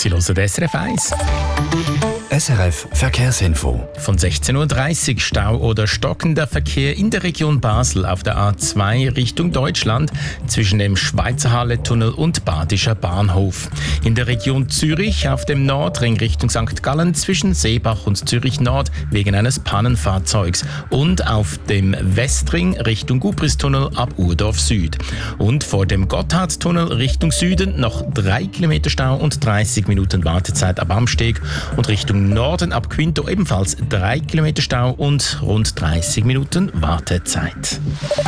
Sie hören SRF 1. SRF Verkehrsinfo. Von 16.30 Uhr Stau oder stockender Verkehr in der Region Basel auf der A2 Richtung Deutschland zwischen dem Schweizerhalle-Tunnel und Badischer Bahnhof. In der Region Zürich auf dem Nordring Richtung St. Gallen zwischen Seebach und Zürich Nord wegen eines Pannenfahrzeugs. Und auf dem Westring Richtung Gubristunnel ab Urdorf Süd. Und vor dem Gotthardtunnel Richtung Süden noch 3 Kilometer Stau und 30 Minuten Wartezeit ab Amsteg. Und Richtung Norden ab Quinto ebenfalls 3 Kilometer Stau und rund 30 Minuten Wartezeit.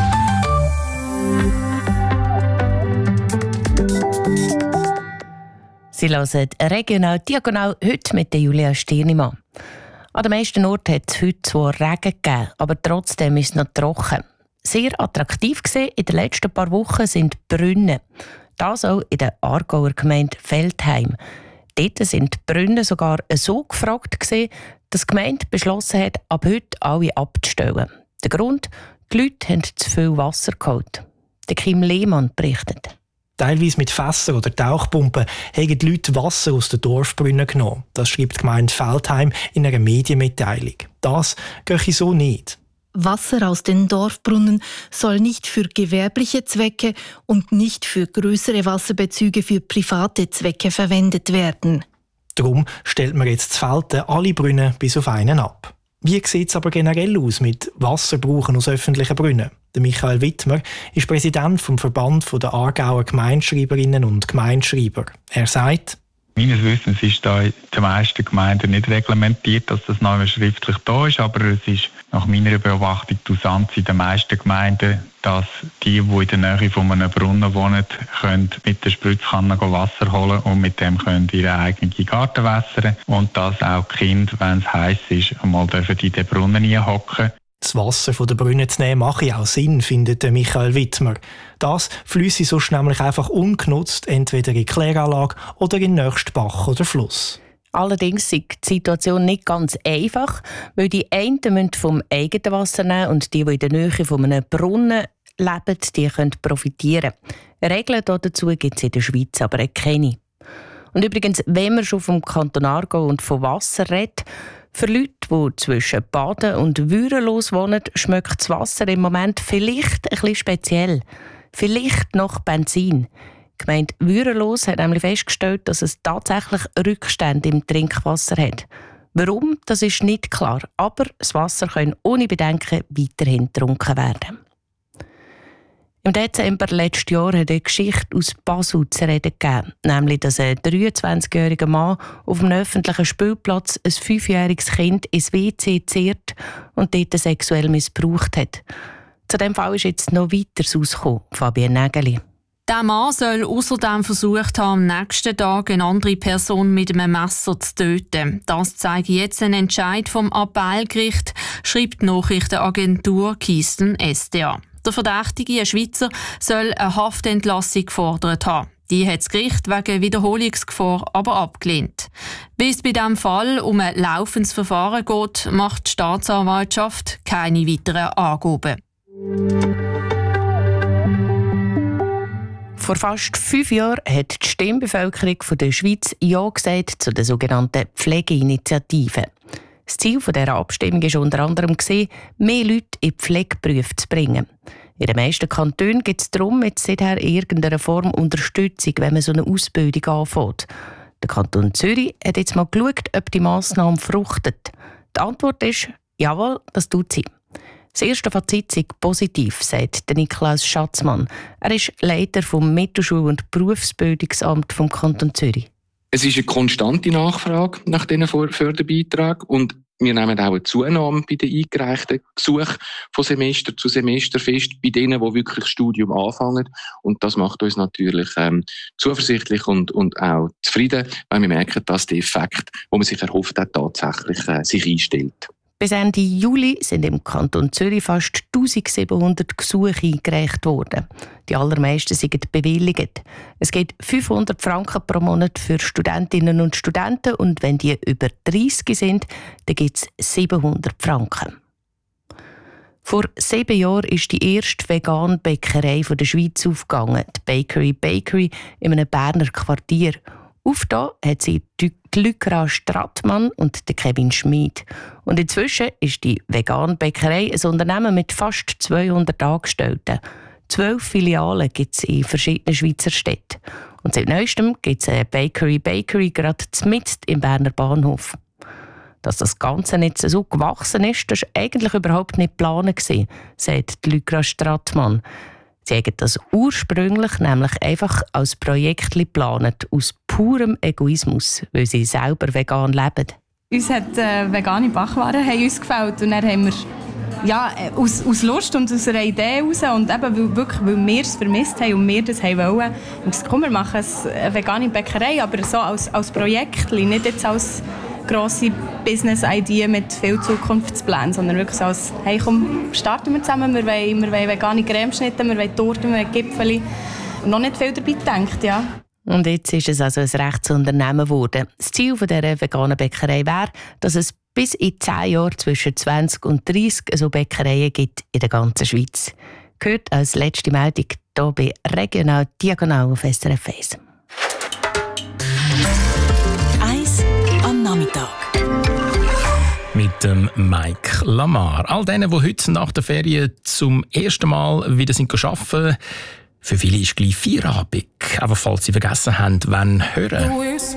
Sie hören regional diagonal heute mit der Julia Stirnimann. An den meisten Orten hat es heute zwar Regen gegeben, aber trotzdem ist es noch trocken. Sehr attraktiv gesehen in den letzten paar Wochen sind Brunnen. Das auch in der Aargauer Gemeinde Veltheim. Dort sind die Brunnen sogar so gefragt gewesen, dass die Gemeinde beschlossen hat, ab heute alle abzustellen. Der Grund? Die Leute haben zu viel Wasser geholt. Der Kim Lehmann berichtet. Teilweise mit Fässern oder Tauchpumpen haben die Leute Wasser aus den Dorfbrunnen genommen. Das schreibt die Gemeinde Veltheim in einer Medienmitteilung. Das gehe so nicht. Wasser aus den Dorfbrunnen soll nicht für gewerbliche Zwecke und nicht für größere Wasserbezüge für private Zwecke verwendet werden. Darum stellt man jetzt zu Velten alle Brunnen bis auf einen ab. Wie sieht es aber generell aus mit Wasserbrauchen aus öffentlichen Brunnen? Der Michael Wittmer ist Präsident vom Verband der Aargauer Gemeindeschreiberinnen und Gemeindeschreiber. Er sagt: Meines Wissens ist da in den meisten Gemeinden nicht reglementiert, dass das noch schriftlich da ist, aber es ist nach meiner Beobachtung die Usanz in den meisten Gemeinden, dass die in der Nähe von einem Brunnen wohnen, können mit der Spritzkanne Wasser holen und mit dem können ihre eigenen Garten wässern und dass auch die Kinder, wenn es heiß ist, einmal in den Brunnen hineinhocken. Das Wasser von den Brunnen zu nehmen mache auch Sinn, findet Michael Wittmer. Das fließe sonst nämlich einfach ungenutzt entweder in die Kläranlage oder in den nächsten Bach oder Fluss. Allerdings ist die Situation nicht ganz einfach, weil die einen müssen vom eigenen Wasser nehmen und die in der Nähe von einem Brunnen leben, die können profitieren. Regeln dazu gibt es in der Schweiz aber keine. Und übrigens, wenn man schon vom Kanton Aargau und von Wasser redet, für Leute, die zwischen Baden und Würenlos wohnen, schmeckt das Wasser im Moment vielleicht ein bisschen speziell. Vielleicht nach Benzin. Die Gemeinde Würenlos hat nämlich festgestellt, dass es tatsächlich Rückstände im Trinkwasser hat. Warum, das ist nicht klar. Aber das Wasser kann ohne Bedenken weiterhin getrunken werden. Im Dezember letzten Jahr hat eine Geschichte aus Basel zu reden gegeben, nämlich dass ein 23-jähriger Mann auf einem öffentlichen Spielplatz ein 5-jähriges Kind ins WC gezerrt und dort sexuell missbraucht hat. Zu diesem Fall ist jetzt noch weiteres rausgekommen, Fabienne Nägeli. Der Mann soll außerdem versucht haben, am nächsten Tag eine andere Person mit einem Messer zu töten. Das zeigt jetzt ein Entscheid vom Appellgericht, schreibt die Nachrichtenagentur Keystone SDA. Der Verdächtige, ein Schweizer, soll eine Haftentlassung gefordert haben. Die hat das Gericht wegen Wiederholungsgefahr aber abgelehnt. Wie es bei diesem Fall um ein laufendes Verfahren geht, macht die Staatsanwaltschaft keine weiteren Angaben. Vor fast 5 Jahren hat die Stimmbevölkerung der Schweiz Ja gesagt zu der sogenannten Pflegeinitiative. Das Ziel dieser Abstimmung war unter anderem, mehr Leute in Pflegeberufe zu bringen. In den meisten Kantonen gibt es darum jetzt seither irgendeine Form Unterstützung, wenn man so eine Ausbildung anfängt. Der Kanton Zürich hat jetzt mal geschaut, ob die Massnahme fruchtet. Die Antwort ist, jawohl, das tut sie. Das erste Fazit ist positiv, sagt Niklaus Schatzmann. Er ist Leiter vom Mittelschul- und Berufsbildungsamt vom Kanton Zürich. Es ist eine konstante Nachfrage nach diesen Förderbeiträgen und wir nehmen auch eine Zunahme bei den eingereichten Gesuchen von Semester zu Semester fest, bei denen, die wirklich das Studium anfangen. Und das macht uns natürlich zuversichtlich und auch zufrieden, weil wir merken, dass der Effekt, den man sich erhofft hat, tatsächlich sich einstellt. Bis Ende Juli sind im Kanton Zürich fast 1700 Gesuche eingereicht worden. Die allermeisten sind bewilligt. Es gibt 500 Franken pro Monat für Studentinnen und Studenten und wenn die über 30 sind, dann gibt es 700 Franken. Vor 7 Jahren ist die erste vegane Bäckerei der Schweiz aufgegangen, die Bakery in einem Berner Quartier. Aufgetan hat sie die Lykra Strattmann und der Kevin Schmid. Und inzwischen ist die Vegan-Bäckerei ein Unternehmen mit fast 200 Angestellten. 12 Filialen gibt es in verschiedenen Schweizer Städten. Und seit neuestem gibt es eine Bakery gerade mitten im Berner Bahnhof. Dass das Ganze nicht so gewachsen ist, das war eigentlich überhaupt nicht geplant, sagt Lykra Strattmann. Sie haben das ursprünglich nämlich einfach als Projekt geplant, aus purem Egoismus, weil sie selber vegan leben. Uns hat vegane Backwaren uns gefällt und dann haben wir aus Lust und aus einer Idee heraus und eben weil wir es vermisst haben und wir das wollen, gesagt, komm, wir machen eine vegane Bäckerei, aber so als Projekt, nicht jetzt als grosse Business-Idee mit viel Zukunftsplänen, sondern wirklich so als, hey komm, starten wir zusammen, wir wollen vegane Cremeschnitte, wir wollen Torten, wir wollen Gipfeli. Noch nicht viel dabei gedacht, ja. Und jetzt ist es also ein Rechtsunternehmen geworden. Das Ziel dieser veganen Bäckerei wäre, dass es bis in 10 Jahren zwischen 20 und 30 so Bäckereien gibt in der ganzen Schweiz. Gehört als letzte Meldung hier bei Regional Diagonal auf SRF 1. Nachmittag. Mit dem Mike Lamar. All denen, die heute nach der Ferien zum ersten Mal wieder arbeiten, für viele ist gleich Feierabend. Aber falls sie vergessen haben, wann hören.